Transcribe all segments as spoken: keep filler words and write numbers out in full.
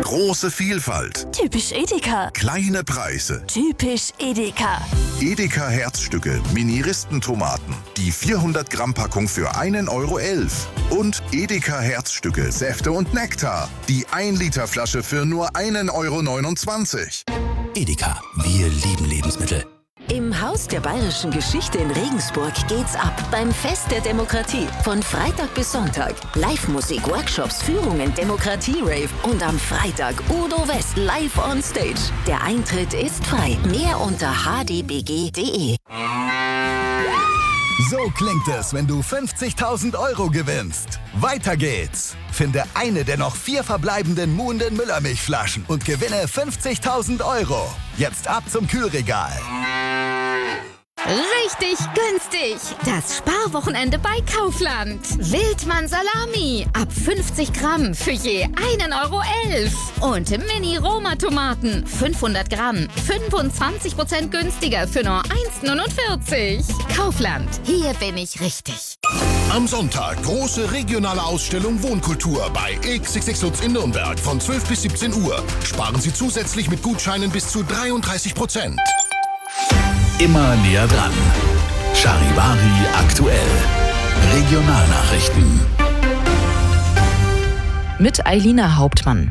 Große Vielfalt. Typisch Edeka. Kleine Preise. Typisch Edeka. Edeka Herzstücke Mini-Ristentomaten. Die vierhundert Gramm Packung für einen Euro elf. Und Edeka Herzstücke Säfte und Nektar. Die ein Liter Flasche für nur einen Euro neunundzwanzig. Edeka, wir lieben Lebensmittel. Im Haus der Bayerischen Geschichte in Regensburg geht's ab beim Fest der Demokratie. Von Freitag bis Sonntag. Live-Musik, Workshops, Führungen, Demokratie-Rave und am Freitag Udo West live on stage. Der Eintritt ist frei. Mehr unter h d b g punkt d e. So klingt es, wenn du fünfzigtausend Euro gewinnst. Weiter geht's. Finde eine der noch vier verbleibenden Muhnden Müllermilchflaschen und gewinne fünfzigtausend Euro. Jetzt ab zum Kühlregal. Richtig günstig! Das Sparwochenende bei Kaufland. Wildmann Salami ab fünfzig Gramm für je einen Euro elf. Und Mini-Roma-Tomaten fünfhundert Gramm, fünfundzwanzig Prozent günstiger für nur eins neunundvierzig. Kaufland, hier bin ich richtig. Am Sonntag große regionale Ausstellung Wohnkultur bei X X X Lutz in Nürnberg von zwölf bis siebzehn Uhr. Sparen Sie zusätzlich mit Gutscheinen bis zu dreiunddreißig Prozent. Immer näher dran. Charivari aktuell. Regionalnachrichten. Mit Eilina Hauptmann.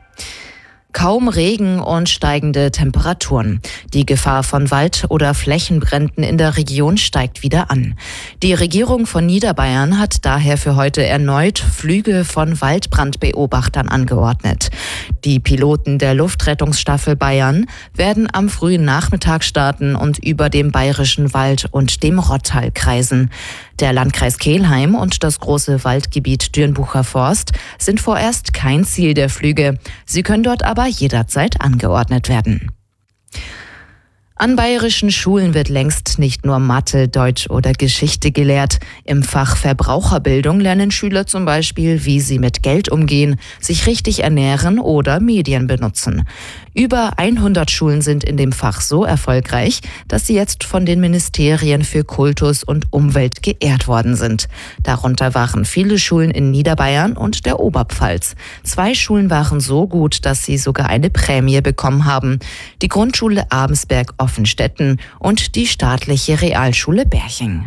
Kaum Regen und steigende Temperaturen. Die Gefahr von Wald- oder Flächenbränden in der Region steigt wieder an. Die Regierung von Niederbayern hat daher für heute erneut Flüge von Waldbrandbeobachtern angeordnet. Die Piloten der Luftrettungsstaffel Bayern werden am frühen Nachmittag starten und über dem Bayerischen Wald und dem Rottal kreisen. Der Landkreis Kelheim und das große Waldgebiet Dürnbucher Forst sind vorerst kein Ziel der Flüge. Sie können dort aber jederzeit angeordnet werden. An bayerischen Schulen wird längst nicht nur Mathe, Deutsch oder Geschichte gelehrt. Im Fach Verbraucherbildung lernen Schüler zum Beispiel, wie sie mit Geld umgehen, sich richtig ernähren oder Medien benutzen. Über hundert Schulen sind in dem Fach so erfolgreich, dass sie jetzt von den Ministerien für Kultus und Umwelt geehrt worden sind. Darunter waren viele Schulen in Niederbayern und der Oberpfalz. Zwei Schulen waren so gut, dass sie sogar eine Prämie bekommen haben. Die Grundschule Abensberg-Offenstetten und die staatliche Realschule Berching.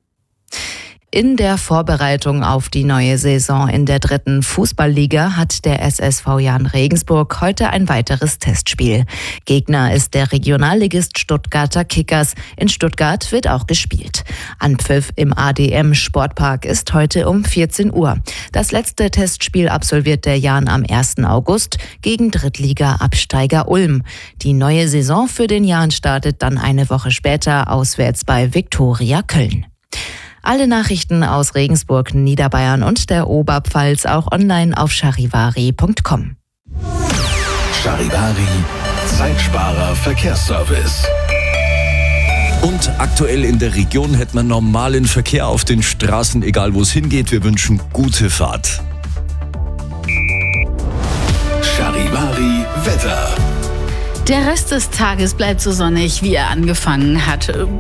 In der Vorbereitung auf die neue Saison in der dritten Fußballliga hat der S S V Jahn Regensburg heute ein weiteres Testspiel. Gegner ist der Regionalligist Stuttgarter Kickers. In Stuttgart wird auch gespielt. Anpfiff im A D M Sportpark ist heute um vierzehn Uhr. Das letzte Testspiel absolviert der Jahn am ersten August gegen Drittliga-Absteiger Ulm. Die neue Saison für den Jahn startet dann eine Woche später auswärts bei Viktoria Köln. Alle Nachrichten aus Regensburg, Niederbayern und der Oberpfalz auch online auf charivari punkt com. Charivari, Zeitsparer Verkehrsservice. Und aktuell in der Region hätten wir normalen Verkehr auf den Straßen, egal wo es hingeht. Wir wünschen gute Fahrt. Charivari Wetter. Der Rest des Tages bleibt so sonnig, wie er angefangen hat.